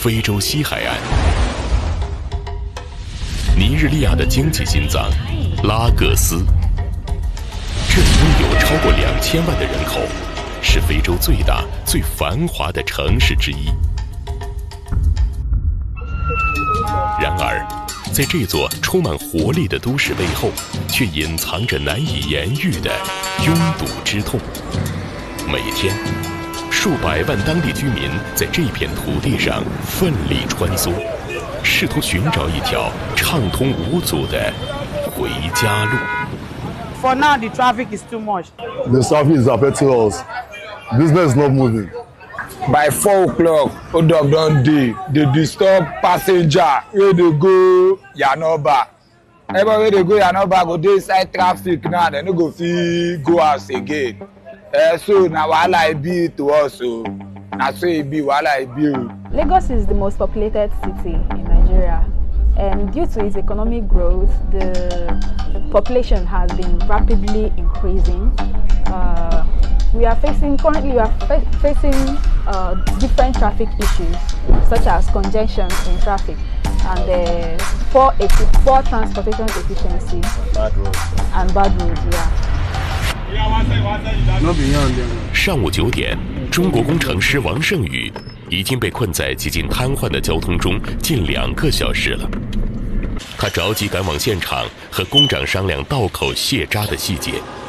非洲西海岸。尼日利亚的经济心脏拉各斯，这里拥有超过2000万的人口，是非洲最大最繁华的城市之一。然而在这座充满活力的都市背后，却隐藏着难以言喻的拥堵之痛。每天数百万当地居民在这片土地上奋力穿梭，试图寻找一条畅通无阻的回家路。 For now, the traffic is too much. The traffic is affecting us. Business is not moving. By 4 o'clock, hold up don dey disturb passenger wey dey go Yanoba. Everybody wey dey go Yanoba go dey inside traffic now, dem no go fit go house again. So na wahala e be to us o. Na so e be, wahala e be o. Lagos is the most populated city in Nigeria, and due to its economic growth, the population has been rapidly increasing. We are facing different traffic issues, such as congestion in traffic and poor transportation efficiency, and bad roads. Yeah. 上午9点，中国工程师王胜宇已经被困在几近瘫痪的交通中近2个小时了。他着急赶往现场，和工长商量道口卸渣的细节。